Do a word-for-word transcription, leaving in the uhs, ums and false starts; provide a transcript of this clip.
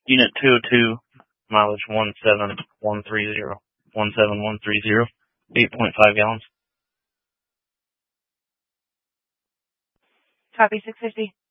Unit two oh two, mileage one seven one three zero. one seven one three zero, eight point five gallons. Copy, six fifty.